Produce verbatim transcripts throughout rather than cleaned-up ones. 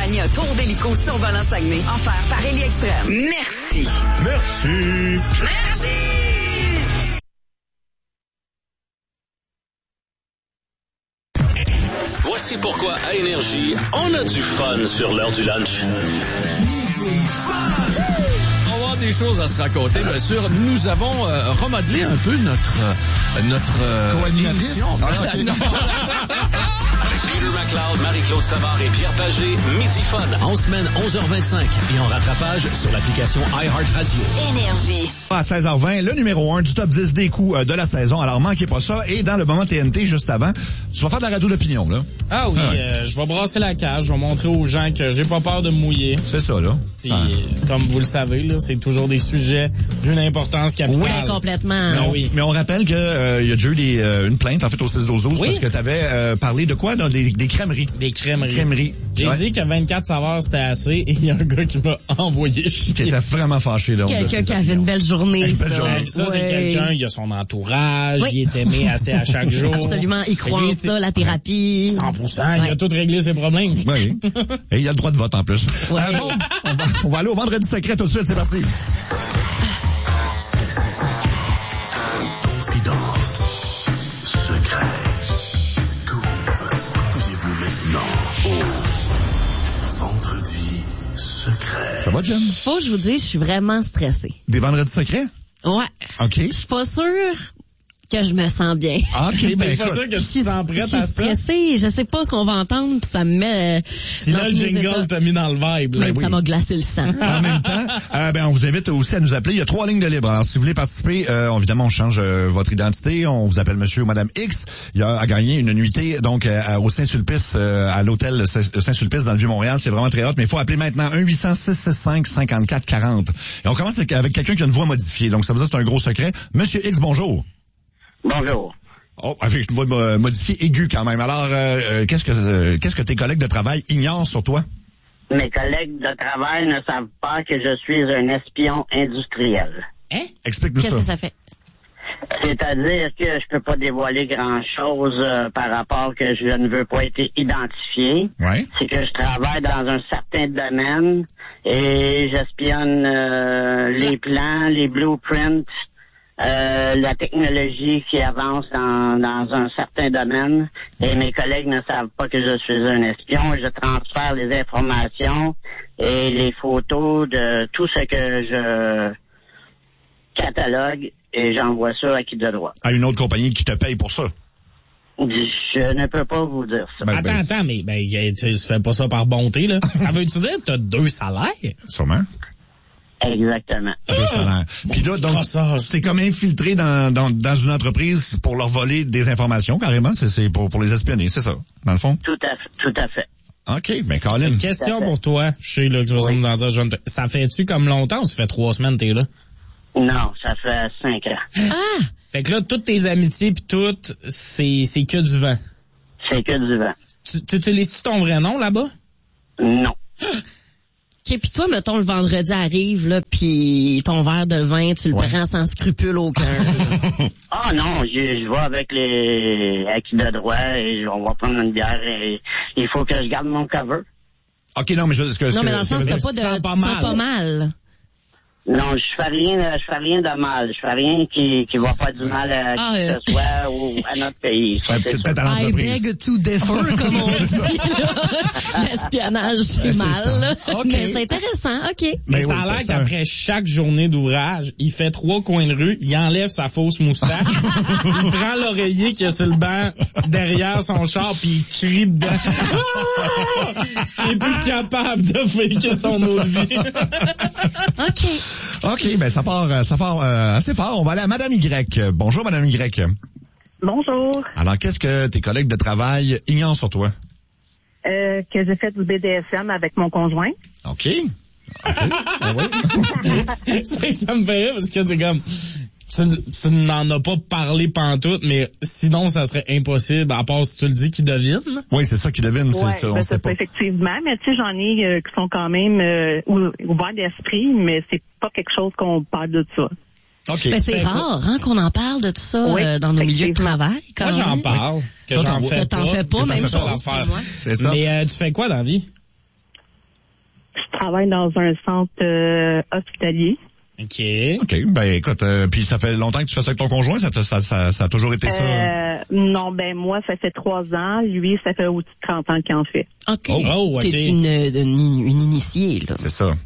gagner un tour d'hélico survolant Saguenay, offert par Héli Extrême. Merci. Merci. Merci. Voici pourquoi à Énergie, on a du fun sur l'heure du lunch. On va avoir des choses à se raconter, bien sûr. Nous avons euh, remodelé un peu notre euh, notre euh, émission. Avec Peter McLeod, Marie-Claude Savard et Pierre Pagé, Midi Fun, en semaine onze heures vingt-cinq et en rattrapage sur l'application iHeartRadio. Énergie. À seize heures vingt, le numéro un du top dix des coups de la saison. Alors, manquez pas ça. Et dans le moment T N T, juste avant, tu vas faire de la radio d'opinion, là. Ah oui, Ah ouais. euh, je vais brasser la cage, je vais montrer aux gens que j'ai pas peur de me mouiller. C'est ça, là. Puis, Ah. comme vous le savez, là, c'est toujours des sujets d'une importance capitale. Oui, complètement. Mais on, oui. mais on rappelle que euh, il y a déjà eu des, euh, une plainte, en fait, au six douze douze, Oui. parce que tu avais euh, parlé de quoi? Dans des, des crèmeries. Des crèmeries. Crèmeries. J'ai Ouais. dit que vingt-quatre saveurs, c'était assez, et il y a un gars qui m'a envoyé chier. Qui était vraiment fâché, là. Quelqu'un qui avait une belle journée. Une belle ça. journée. Ouais, ça, c'est Ouais. quelqu'un, il a son entourage, Oui. il est aimé assez à chaque jour. Absolument, il croit en Lui, ça, la thérapie. cent pour cent, il a Ouais. tout réglé ses problèmes. Oui. Et il y a le droit de vote, en plus. Ouais. Euh, bon, on va, on va aller au vendredi secret tout de suite, c'est parti. Confidence, secret, scoop. Voyez-vous maintenant au vendredi secret. Ça va, Jen? Faut que je vous dise, je suis vraiment stressée. Des vendredis secrets? Ouais. OK. Je suis pas sûre que je me sens bien. OK, ben T'es pas écoute. sûr que tu Je te suis sens je prête suis à ça? stressée, je sais pas ce qu'on va entendre, puis ça me met euh, Puis dans là, le tous mes jingle états. t'a mis dans le vibe. Là. Même oui. ça m'a glacé le sang. En même temps, euh, ben, on vous invite aussi à nous appeler. Il y a trois lignes de libre. Alors, si vous voulez participer, euh, évidemment, on change euh, votre identité. On vous appelle Monsieur ou Madame X. Il y a à gagner une nuitée donc euh, au Saint-Sulpice, euh, à l'hôtel Saint-Sulpice dans le Vieux-Montréal. C'est vraiment très hot, mais il faut appeler maintenant un huit cents six six cinq cinquante-quatre quarante. Et on commence avec, avec quelqu'un qui a une voix modifiée. Donc, ça veut dire que c'est un gros secret. Monsieur X, bonjour. Bonjour. Oh, avec une voix mo- modifiée aiguë quand même. Alors, euh, euh, qu'est-ce que euh, qu'est-ce que tes collègues de travail ignorent sur toi? Mes collègues de travail ne savent pas que je suis un espion industriel. Hein? Explique-nous Qu'est-ce ça. que ça fait? C'est-à-dire que je peux pas dévoiler grand-chose euh, par rapport que je ne veux pas être identifié. Ouais. C'est que je travaille dans un certain domaine et j'espionne euh, les plans, les blueprints, euh, la technologie qui avance dans, dans un certain domaine. Et mes collègues ne savent pas que je suis un espion. Je transfère les informations et les photos de tout ce que je catalogue et j'envoie ça à qui de droit. À une autre compagnie qui te paye pour ça. Je ne peux pas vous dire ça. Ben, Attends, ben, attends, mais ben, tu tu fais pas ça par bonté, là. Ça veut-tu dire que t'as deux salaires? Sûrement. Exactement. Deux salaires. Puis là, petit donc, crossage. tu t'es comme infiltré dans, dans, dans une entreprise pour leur voler des informations, carrément. C'est, c'est pour, pour les espionner, c'est ça, dans le fond? Tout à fait. Tout à fait. OK, ben Colin. Question pour toi. Je sais, là, que tu vas Oui. me dire, je ne te- ça fait-tu comme longtemps ou ça fait trois semaines que t'es là? Non, ça fait cinq ans. Ah! Fait que là, toutes tes amitiés pis tout, c'est, c'est que du vent. C'est que du vent. Tu, tu utilises-tu ton vrai nom là-bas? Non. OK, puis toi, mettons, le vendredi arrive, là, puis ton verre de vin, tu le Ouais. prends sans scrupule aucun. Ah non, je, je vais avec les acquis de droit et on va prendre une bière et il faut que je garde mon cover. OK, non, mais je, ce que, ce Non, mais que- dans le ce que sens, veut t'as dire- pas de, tu te sens tu pas te sens mal. pas mal. Non, je fais rien, je fais rien de mal. Je fais rien qui, qui va faire du mal à Ah, qui euh. que ce soit ou à notre pays. Ça, Ouais, c'est peut-être sûr. à I l'entreprise. beg to differ, comme on dit. là. L'espionnage, c'est c'est mal. ça. Là. OK. Mais c'est intéressant, OK. Mais Ben ça oui, a ça, l'air ça- qu'après chaque journée d'ouvrage, il fait trois coins de rue, il enlève sa fausse moustache, il prend l'oreiller qui est sur le banc derrière son char puis il crie dedans. Ah! Il est plus capable de faker son autre vie. OK. OK, ben ça part, euh, ça part euh, assez fort. On va aller à Madame Y. Bonjour, Madame Y. Bonjour. Alors, qu'est-ce que tes collègues de travail ignorent sur toi? Euh, que j'ai fait du B D S M avec mon conjoint. OK. OK. Ben oui. C'est que ça me fait rire parce que c'est comme, tu, tu n'en as pas parlé pantoute, mais sinon ça serait impossible, à part si tu le dis qu'il devine. Oui, c'est ça qui devine, c'est Ouais, ça, on ben, sait c'est pas. ça, effectivement. Mais tu sais, j'en ai euh, qui sont quand même euh, ou- ouverts d'esprit, mais c'est pas quelque chose qu'on parle de ça. OK. Ben, c'est Ben, rare, hein, qu'on en parle de tout ça Oui, euh, dans nos milieux de effectivement. travail. Quand Moi j'en même. parle, que Toi, j'en t'en- fais que t'en pas. fais pas, que même t'en fais chose, l'affaire. excuse-moi. C'est ça. Mais euh, tu fais quoi dans la vie? travaille dans un centre euh, hospitalier. OK. OK. Ben, écoute, euh, puis ça fait longtemps que tu fais ça avec ton conjoint? Ça, te- ça, ça, ça a toujours été ça? Euh, non, ben moi, ça fait trois ans. Lui, ça fait au-dessus de trente ans qu'il en fait. OK. Oh, OK. T'es une, une, une initiée, là. C'est ça.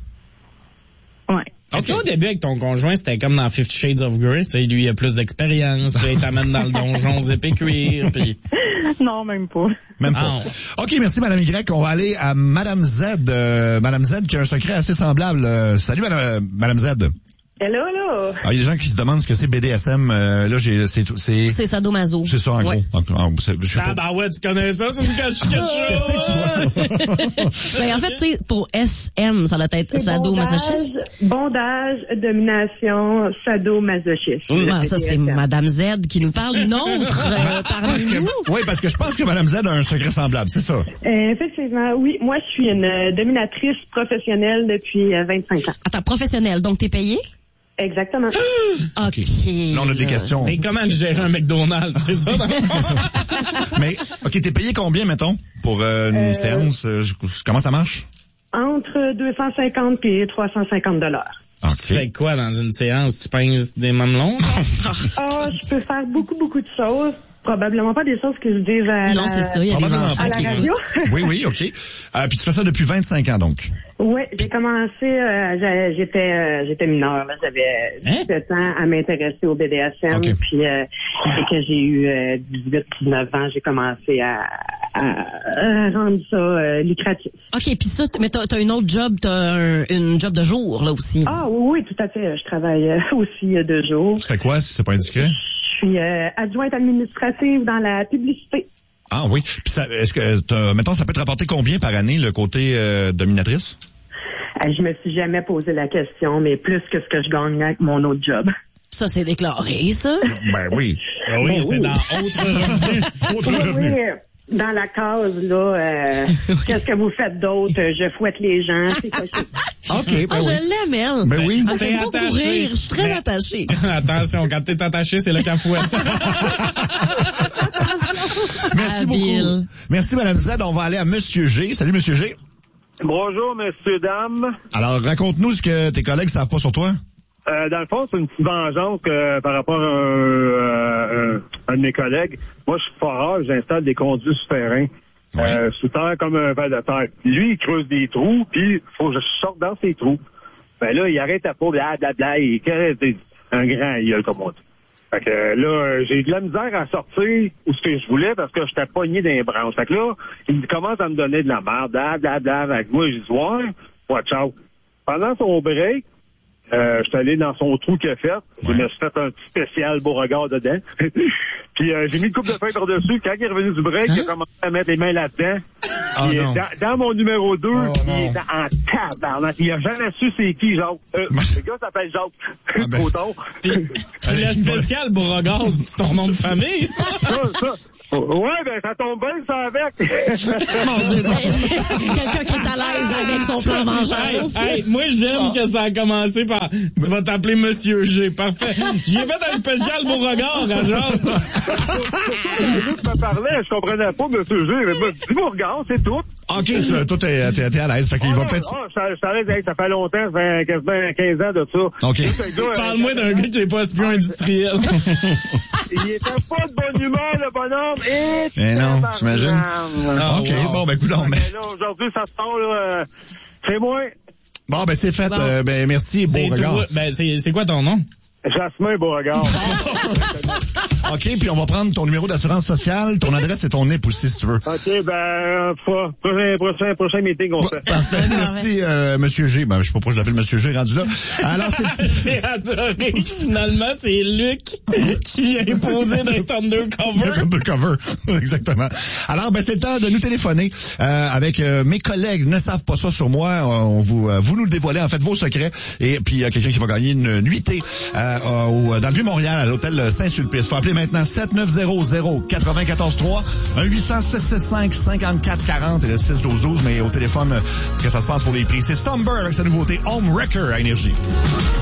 Ouais. Est-ce qu'au début, avec ton conjoint, c'était comme dans Fifty Shades of Grey? Tu sais, lui, il a plus d'expérience, puis il t'amène dans le donjon zip et cuir, puis... Non, même pas. Même pas. Ah, OK, merci, Madame Y. On va aller à Madame Z. Euh, Madame Z qui a un secret assez semblable. Euh, salut, Madame, euh, Madame Z. Hello, là. Ah, il y a des gens qui se demandent ce que c'est B D S M. Euh, là, j'ai, c'est, c'est... C'est sadomaso. C'est ça, en Ouais. gros. En, en, c'est, je suis Ah, pas... bah ouais, tu connais ça, tu me caches quelque Qu'est-ce que tu vois? Ben, en fait, tu sais, pour S M, ça doit être sadomasochiste. Bondage, bondage, domination, sadomasochiste. Ah, ça, c'est Madame Z qui nous parle d'une autre euh, Parce parmi nous. que, oui, parce que je pense que Madame Z a un secret semblable, c'est ça. Euh, effectivement, oui. Moi, je suis une euh, dominatrice professionnelle depuis euh, vingt-cinq ans. Attends, professionnel, donc t'es payé? Exactement. OK. Là, on a des questions. C'est comment gérer un McDonald's, c'est ça? Non? C'est ça. Mais, OK, t'es payé combien, mettons, pour euh, une Euh, séance? Euh, comment ça marche? Entre deux cent cinquante et trois cent cinquante dollars. Tu fais quoi dans une séance? Tu pinces des mamelons? Ah, je peux faire beaucoup, beaucoup de choses. Probablement pas des choses que je dis à Non, la, c'est ça, il y a des Probablement enfants à la qui... radio. Oui, oui, OK. Euh, puis tu fais ça depuis vingt-cinq ans, donc. Oui, j'ai commencé, euh, j'ai- j'étais euh, j'étais mineure, là, j'avais dix-sept ans à m'intéresser au B D S M, OK. puis euh, dès que j'ai eu euh, dix-huit dix-neuf ans, j'ai commencé à, à, à rendre ça euh, lucratif. OK, puis ça, t- mais t'as, t'as une autre job, t'as un, une job de jour, là, aussi. Ah oui, oui, tout à fait, je travaille euh, aussi euh, deux jours. Tu fais quoi, si c'est pas indiscret? Je suis euh, adjointe administrative dans la publicité. Ah oui. Puis ça, est-ce que, t'as- mettons, ça peut te rapporter combien par année, le côté euh, dominatrice? Euh, je me suis jamais posé la question, mais plus que ce que je gagne avec mon autre job. Ça, c'est déclaré, ça. Ben oui. Ah oui, Ben c'est oui. dans autre revenu. Autre Oui, revenu. oui, euh, dans la case, là, euh, qu'est-ce que vous faites d'autre? Euh, Je fouette les gens. C'est quoi, c'est- OK, ben Ah, oui. je l'aime, elle. Ben oui. Ah, T'es j'aime beaucoup attaché. rire. Je suis très Mais- attachée. Attention, quand t'es attaché, c'est le cafouette. Merci Habile. beaucoup. Merci, Madame Z. On va aller à Monsieur G. Salut, Monsieur G. Bonjour, messieurs, dames. Alors, raconte-nous ce que tes collègues savent pas sur toi. Euh, dans le fond, c'est une petite vengeance que, par rapport à un, euh, un, un de mes collègues. Moi, je suis foreur, j'installe des conduits souterrains. Euh, sous terre comme un val de terre. Lui, il creuse des trous, puis faut que je sorte dans ces trous. Ben là, il arrête à pas, blablabla, il caresse des- un grand gueule, comme on dit. Fait que euh, là, euh, j'ai de la misère à sortir où ce que je voulais parce que j'étais pogné dans les branches. Fait que là, il commence à me donner de la merde, blablabla, avec moi, je dis, ouais, watch out. Pendant son break, euh, je suis allé dans son trou qu'il a fait. Je me suis fait un petit spécial beau regard dedans. Puis euh, j'ai mis une coupe de feuilles par-dessus. Quand il est revenu du break, il a commencé à mettre les mains là-dedans. Ah, Puis, non. dans, dans mon numéro deux, Oh, il non. est en tabarnak. Il a jamais su c'est qui, Jacques. Euh, le gars s'appelle Jacques. Ah, ben. Autant. Puis, puis le spécial Beauregard, c'est ton nom de famille, ça? Ça, ça. Ouais, ben ça tombe bien, ça avec. Mon Dieu, ben, quelqu'un qui est à l'aise avec son plan Hey, vengeance. hey, moi, j'aime que ça a commencé par... Tu vas t'appeler Monsieur G. Parfait. J'y ai fait un spécial Beauregard, à genre. Lui qui me parlait, je comprenais pas, monsieur G. Il m'a dit, Beauregard, c'est tout. OK, tu, toi, t'es, t'es, t'es à l'aise. Fait qu'il va Ah, peut-être... ah, ça, ça, arrête, hey, ça fait longtemps, ça fait quasiment quinze ans de ça. OK. Ce gars, euh, Parle-moi d'un gars qui n'est pas espion industriel. Il était pas de bonne humeur, le bonhomme. Et Eh non, t'imagines? Ah, OK, wow. bon, ben, écoute, on met... Là, aujourd'hui, ça se sort, là, euh, c'est moi, Bon, ben, c'est fait. Bon. Euh, ben, merci, C'est beau regard. toi- Ben, c'est c'est quoi ton nom? Jasmin Beauregard. OK, puis on va prendre ton numéro d'assurance sociale, ton adresse et ton N I P aussi, si tu veux. OK, ben, pro- prochain, prochain, prochain meeting, on fait. Parfait, merci, euh, Monsieur G. Ben, je sais pas pourquoi je l'appelle Monsieur G rendu là. Alors, c'est... J'ai adoré. Finalement, c'est Luc qui a imposé d'être undercover. Undercover, exactement. Alors, ben, c'est le temps de nous téléphoner euh, avec euh, mes collègues ne savent pas ça sur moi. On vous, euh, vous nous le dévoilez, en fait, vos secrets. Et puis, il y a quelqu'un qui va gagner une nuitée euh, au, dans le Vieux-Montréal, à l'hôtel Saint-Sulpice. Faut appeler maintenant sept neuf zéro zéro neuf quatre trois, un huit cents six six cinq cinquante-quatre quarante et le six douze douze, mais au téléphone, euh, que ça se passe pour les prix. C'est Stumber avec sa nouveauté Home Wrecker à Énergie.